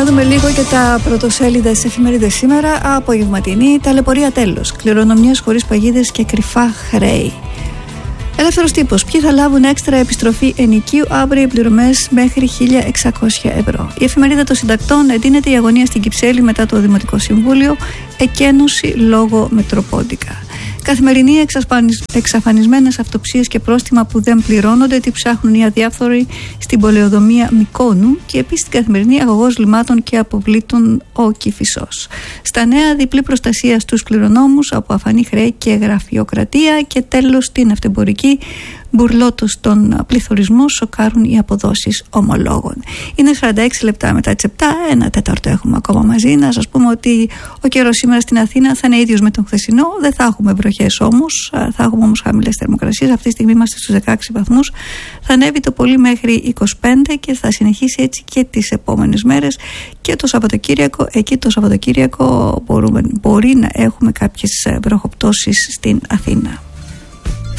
Να δούμε λίγο και τα πρωτοσέλιδα της εφημερίδας σήμερα. Απογευματινή, ταλαιπωρία τέλος. Κληρονομιές χωρίς παγίδες και κρυφά χρέη. Ελεύθερος τύπος. Ποιοι θα λάβουν έξτρα επιστροφή ενοικίου, αύριο οι πληρωμές μέχρι 1.600 ευρώ. Η εφημερίδα των συντακτών. Εντείνεται η αγωνία στην Κυψέλη μετά το Δημοτικό Συμβούλιο. Εκένωση λόγω Μετροπόντικα. Καθημερινή εξαφανισμένες αυτοψίες και πρόστιμα που δεν πληρώνονται, τι ψάχνουν οι αδιάφθοροι στην πολεοδομία Μυκόνου, και επίσης την καθημερινή αγωγός λιμάτων και αποβλήτων ο Κηφισός. Στα νέα, διπλή προστασία στους κληρονόμους από αφανή χρέη και γραφειοκρατία, και τέλος την αυτεμπορική μπουρλότο στον πληθωρισμό, σοκάρουν οι αποδόσεις ομολόγων. Είναι 46 λεπτά μετά τις 7, 1/4 έχουμε ακόμα μαζί. Να σας πούμε ότι ο καιρός σήμερα στην Αθήνα θα είναι ίδιος με τον χθεσινό. Δεν θα έχουμε βροχές όμως, θα έχουμε όμως χαμηλές θερμοκρασίες. Αυτή τη στιγμή είμαστε στους 16 βαθμούς. Θα ανέβει το πολύ μέχρι 25 και θα συνεχίσει έτσι και τις επόμενες μέρες και το Σαββατοκύριακο. Εκεί το Σαββατοκύριακο μπορεί να έχουμε κάποιες βροχοπτώσεις στην Αθήνα.